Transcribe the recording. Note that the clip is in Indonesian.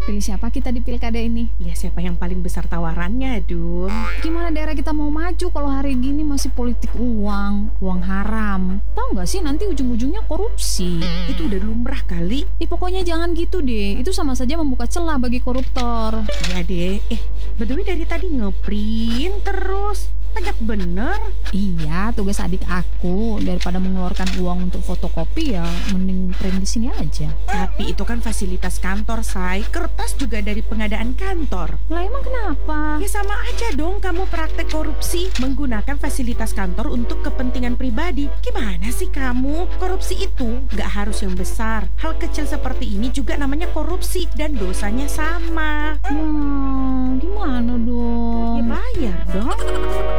Pilih siapa kita di pilkada ini? Ya siapa yang paling besar tawarannya, Dun? Gimana daerah kita mau maju kalau hari gini masih politik uang haram? Tahu nggak sih nanti ujung-ujungnya korupsi. Itu udah lumrah kali. Pokoknya jangan gitu deh. Itu sama saja membuka celah bagi koruptor. Ya deh. Betul dari tadi ngeprint terus. Pajak bener. Iya, tugas adik aku. Daripada mengeluarkan uang untuk fotokopi ya mending print di sini aja. Tapi itu kan fasilitas kantor, Say. Kertas juga dari pengadaan kantor. Lah emang kenapa? Ya sama aja dong kamu praktek korupsi menggunakan fasilitas kantor untuk kepentingan pribadi. Gimana sih kamu? Korupsi itu gak harus yang besar. Hal kecil seperti ini juga namanya korupsi dan dosanya sama. Wah, gimana dong? Ya bayar dong.